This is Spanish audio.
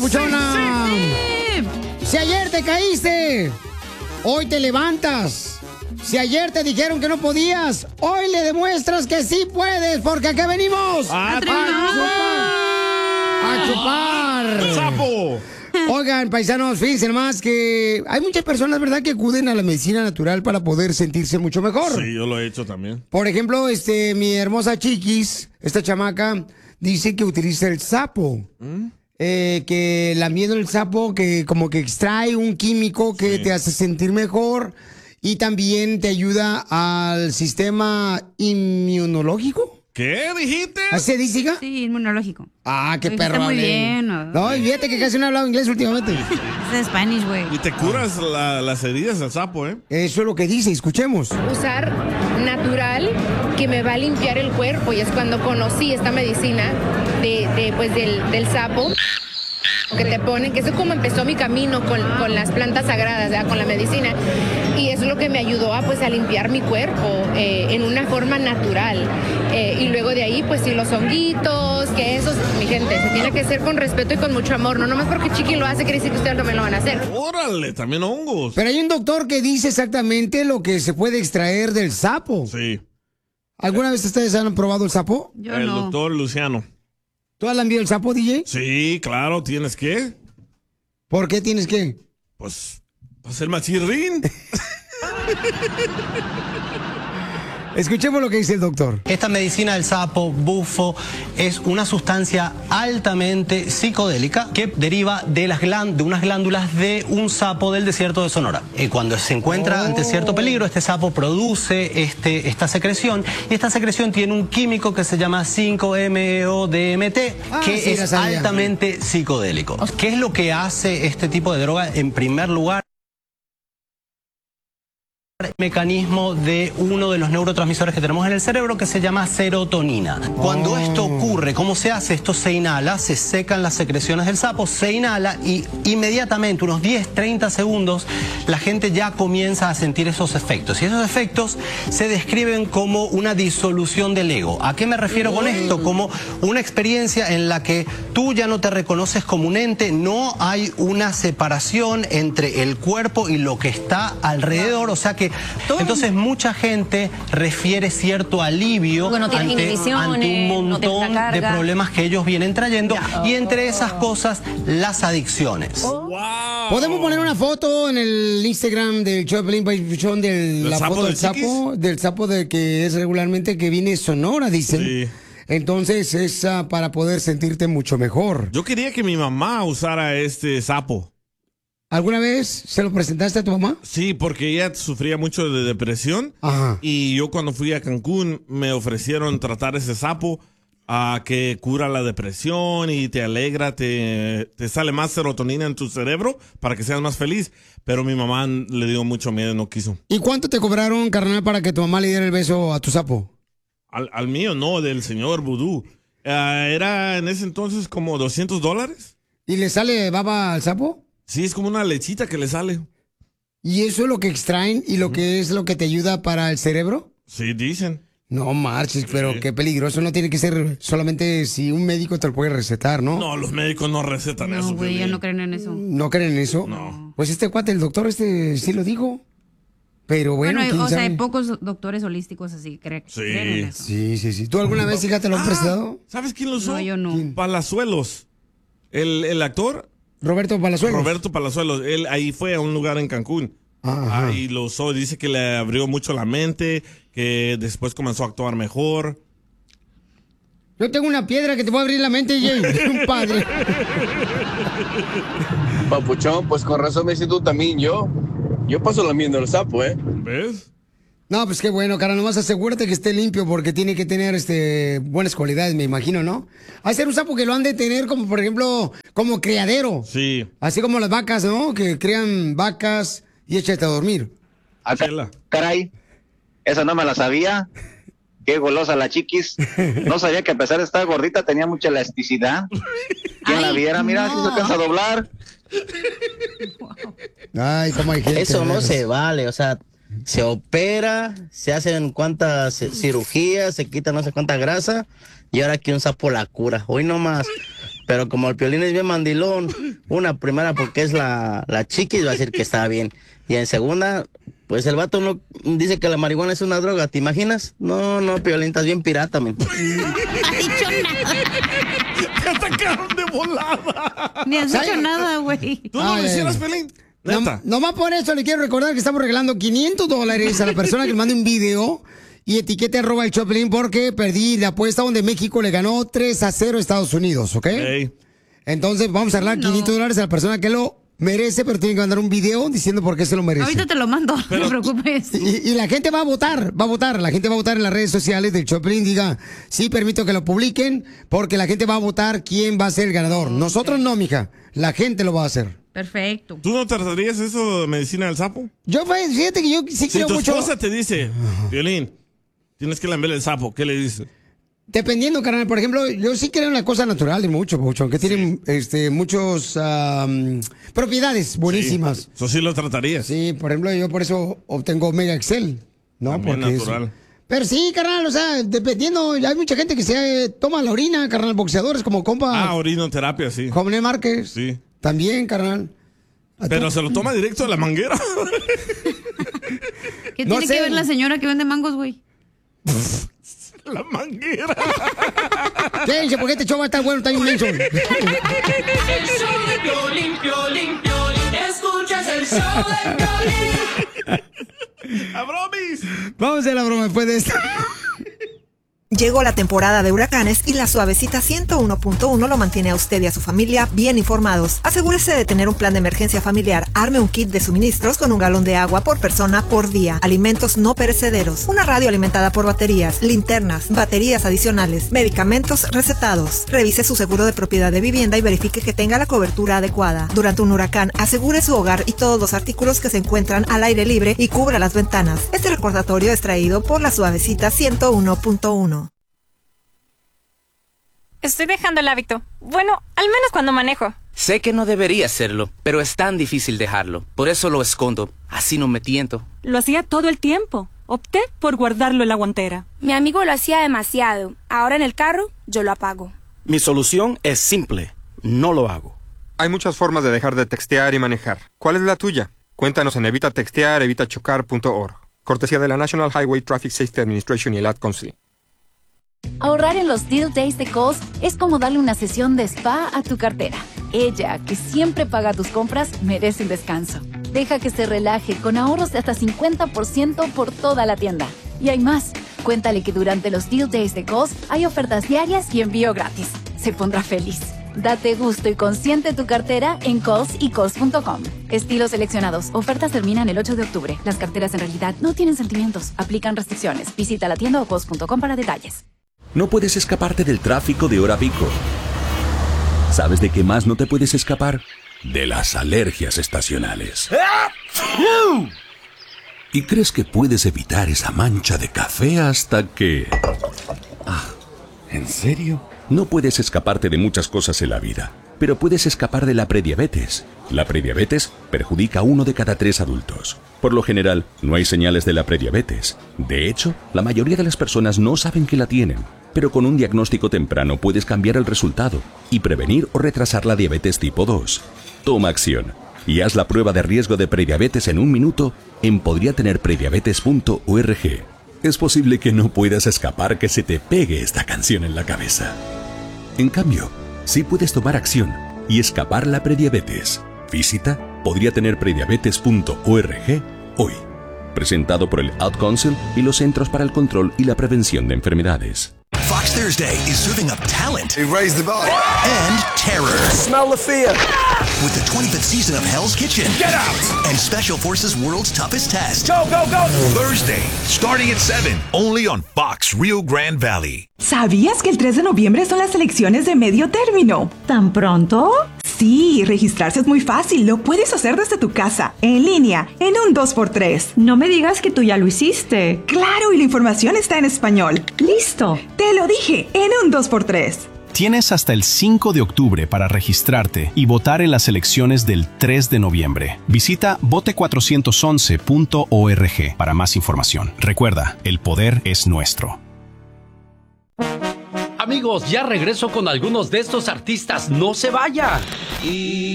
Puchona. Sí. Si ayer te caíste, hoy te levantas. Si ayer te dijeron que no podías, hoy le demuestras que sí puedes, porque acá venimos ¡A chupar. ¡Sapo! Oigan, paisanos, fíjense nomás que hay muchas personas, ¿verdad?, que acuden a la medicina natural para poder sentirse mucho mejor. Sí, yo lo he hecho también. Por ejemplo, mi hermosa Chiquis, esta chamaca, dice que utiliza el sapo. Que lamiendo el sapo, que como que extrae un químico que te hace sentir mejor y también te ayuda al sistema inmunológico. ¿Qué dijiste? ¿Así se dice, hija? Sí, inmunológico. Ah, qué Lo perro. dijiste muy Ale. bien. No, y fíjate que casi no he hablado inglés últimamente. Es de Spanish, güey. Y te curas las heridas del sapo, ¿eh? Eso es lo que dice, escuchemos. Usar natural que me va a limpiar el cuerpo, y es cuando conocí esta medicina del sapo que te ponen, que eso es como empezó mi camino con las plantas sagradas, ¿verdad?, con la medicina, y eso es lo que me ayudó a limpiar mi cuerpo en una forma natural, y luego de ahí pues sí, los honguitos, que eso, mi gente, se tiene que hacer con respeto y con mucho amor, no nomás porque Chiqui lo hace quiere decir que ustedes también lo van a hacer. Órale, también hongos. Pero hay un doctor que dice exactamente lo que se puede extraer del sapo. Sí. ¿Alguna vez ustedes han probado el sapo? Yo El no. doctor Luciano. ¿Tú has lambido el sapo, DJ? Sí, claro, ¿tienes que? ¿Por qué tienes que? Pues, para ser machirrín. Escuchemos lo que dice el doctor. Esta medicina del sapo, bufo, es una sustancia altamente psicodélica que deriva de unas glándulas de un sapo del desierto de Sonora. Cuando se encuentra ante cierto peligro, este sapo produce esta secreción, y esta secreción tiene un químico que se llama 5-MeO-DMT, que sí, es altamente psicodélico. ¿Qué es lo que hace este tipo de droga? En primer lugar, mecanismo de uno de los neurotransmisores que tenemos en el cerebro, que se llama serotonina. Cuando esto ocurre, ¿cómo se hace? Esto se inhala, se secan las secreciones del sapo, se inhala y inmediatamente, unos 10-30 segundos, la gente ya comienza a sentir esos efectos. Y esos efectos se describen como una disolución del ego. ¿A qué me refiero con esto? Como una experiencia en la que tú ya no te reconoces como un ente, no hay una separación entre el cuerpo y lo que está alrededor, o sea que entonces mucha gente refiere cierto alivio ante un montón de problemas que ellos vienen trayendo, y entre esas cosas las adicciones. ¿Podemos poner una foto en el Instagram del Choplin Pachuchón de la foto del sapo? Del sapo que es regularmente, que viene Sonora, dicen. Sí. Entonces es para poder sentirte mucho mejor. Yo quería que mi mamá usara este sapo. ¿Alguna vez se lo presentaste a tu mamá? Sí, porque ella sufría mucho de depresión. Ajá. Y yo cuando fui a Cancún me ofrecieron tratar ese sapo que cura la depresión y te alegra, te sale más serotonina en tu cerebro para que seas más feliz. Pero mi mamá le dio mucho miedo y no quiso. ¿Y cuánto te cobraron, carnal, para que tu mamá le diera el beso a tu sapo? Al mío no, del señor Vudú. Era en ese entonces como $200. ¿Y le sale baba al sapo? Sí, es como una lechita que le sale. ¿Y eso es lo que extraen y lo que es lo que te ayuda para el cerebro? Sí, dicen. No marches, pero qué peligroso. No tiene que ser solamente si un médico te lo puede recetar, ¿no? No, los médicos no recetan eso. No, güey, yo no creen en eso. ¿No creen en eso? No. Pues este cuate, el doctor sí lo dijo. Pero bueno, Bueno, ¿quién hay sabe? pocos doctores holísticos así creen en eso. Sí. ¿Tú alguna vez, hija, te lo han prestado? ¿Sabes quién lo usó? No, yo no. Palazuelos. El actor. Roberto Palazuelos. Roberto Palazuelos. Él ahí fue a un lugar en Cancún. Ajá. Y lo usó. Dice que le abrió mucho la mente, que después comenzó a actuar mejor. Yo tengo una piedra que te puede abrir la mente, Jay. Un padre. Papuchón, pues con razón me siento también yo. Yo paso lamiendo el sapo, ¿eh? ¿Ves? No, pues qué bueno, cara. Nomás asegúrate que esté limpio porque tiene que tener buenas cualidades, me imagino, ¿no? Hay que ser un sapo que lo han de tener como, por ejemplo, como criadero. Sí. Así como las vacas, ¿no? Que crían vacas y échate a dormir. Caray, esa no me la sabía. Qué golosa la Chiquis. No sabía que a pesar de estar gordita tenía mucha elasticidad. Quien la viera, mira, si se alcanza a doblar. Ay, cómo hay gente. Eso no se vale, o sea, se opera, se hacen cuantas cirugías, se quita no sé cuánta grasa, y ahora aquí un sapo la cura. Hoy nomás. Pero como el Piolín es bien mandilón, una primera porque es la Chiquis, va a decir que está bien. Y en segunda, pues el vato no dice que la marihuana es una droga, ¿te imaginas? No, Piolín, estás bien pirata, men. No ha dicho nada. ¡Te sacaron de volada! Ni has dicho nada, güey. ¿Tú no lo hicieras, Piolín? Nomás por eso le quiero recordar que estamos regalando $500 a la persona que le mande un video y etiquete @ el Choplin porque perdí la apuesta donde México le ganó 3-0 a Estados Unidos, ¿ok? Hey. Entonces vamos a regalar $500 a la persona que lo merece, pero tiene que mandar un video diciendo por qué se lo merece. Ahorita te lo mando, no te preocupes. Y la gente va a votar, la gente va a votar en las redes sociales del Choplin, diga, sí, permito que lo publiquen, porque la gente va a votar quién va a ser el ganador. Nosotros no, mija, la gente lo va a hacer. Perfecto. ¿Tú no tratarías eso de medicina del sapo? Yo, fíjate que yo sí creo mucho. Si tu esposa te dice, Violín, tienes que lamber el sapo, ¿qué le dices? Dependiendo, carnal. Por ejemplo, yo sí creo en la cosa natural de mucho, que tienen muchos propiedades buenísimas. Eso sí lo tratarías. Sí, por ejemplo, yo por eso obtengo Omega Excel, ¿no? También porque natural. Pero sí, carnal, o sea, dependiendo, hay mucha gente que se toma la orina, carnal, boxeadores como compa. Orinoterapia, sí. Joven Márquez. Sí. También, carnal. Pero se lo toma directo de la manguera. ¿Qué tiene que ver la señora que vende mangos, güey? La manguera. ¿Qué? ¿Por qué este show va a estar bueno? Está inmenso. El show de Piolín, Piolín, Piolín. Escuchas el show de Piolín. ¡A bromis! Vamos a la broma después de esto. Llegó la temporada de huracanes y la Suavecita 101.1 lo mantiene a usted y a su familia bien informados. Asegúrese de tener un plan de emergencia familiar. Arme un kit de suministros con 1 galón de agua por persona por día. Alimentos no perecederos. Una radio alimentada por baterías, linternas, baterías adicionales, medicamentos recetados. Revise su seguro de propiedad de vivienda y verifique que tenga la cobertura adecuada. Durante un huracán, asegure su hogar y todos los artículos que se encuentran al aire libre y cubra las ventanas. Este recordatorio es traído por la Suavecita 101.1. Estoy dejando el hábito. Bueno, al menos cuando manejo. Sé que no debería hacerlo, pero es tan difícil dejarlo. Por eso lo escondo. Así no me tiento. Lo hacía todo el tiempo. Opté por guardarlo en la guantera. Mi amigo lo hacía demasiado. Ahora en el carro, yo lo apago. Mi solución es simple. No lo hago. Hay muchas formas de dejar de textear y manejar. ¿Cuál es la tuya? Cuéntanos en evitatextear.org. Cortesía de la National Highway Traffic Safety Administration y el Ad Council. Ahorrar en los Deal Days de Kohl's es como darle una sesión de spa a tu cartera. Ella, que siempre paga tus compras, merece un descanso. Deja que se relaje con ahorros de hasta 50% por toda la tienda. Y hay más. Cuéntale que durante los Deal Days de Kohl's hay ofertas diarias y envío gratis. Se pondrá feliz. Date gusto y consiente tu cartera en Kohl's y Kohl's.com. Estilos seleccionados. Ofertas terminan el 8 de octubre. Las carteras en realidad no tienen sentimientos. Aplican restricciones. Visita la tienda o Kohl's.com para detalles. No puedes escaparte del tráfico de hora pico. ¿Sabes de qué más no te puedes escapar? De las alergias estacionales. Y crees que puedes evitar esa mancha de café hasta que... ¿En serio? No puedes escaparte de muchas cosas en la vida, pero puedes escapar de la prediabetes. La prediabetes perjudica a 1 de cada 3 adultos. Por lo general, no hay señales de la prediabetes. De hecho, la mayoría de las personas no saben que la tienen. Pero con un diagnóstico temprano puedes cambiar el resultado y prevenir o retrasar la diabetes tipo 2. Toma acción y haz la prueba de riesgo de prediabetes en 1 minuto en podriatenerprediabetes.org. Es posible que no puedas escapar que se te pegue esta canción en la cabeza. En cambio, sí puedes tomar acción y escapar la prediabetes. Visita podriatenerprediabetes.org hoy. Presentado por el Ad Council y los Centros para el Control y la Prevención de Enfermedades. Fox Thursday is serving up talent. They raised the bar. And terror. Smell the fear. With the 25th season of Hell's Kitchen. Get out! And Special Forces World's Toughest Test. Go, go, go! Thursday, starting at 7, only on Fox Rio Grande Valley. ¿Sabías que el 3 de noviembre son las elecciones de medio término? ¿Tan pronto? Sí, registrarse es muy fácil. Lo puedes hacer desde tu casa, en línea, en un 2x3. No me digas que tú ya lo hiciste. Claro, y la información está en español. ¡Listo! Te lo dije, en un 2x3. Tienes hasta el 5 de octubre para registrarte y votar en las elecciones del 3 de noviembre. Visita vote411.org para más información. Recuerda, el poder es nuestro. Amigo amigos, ya regreso con algunos de estos artistas. ¡No se vayan!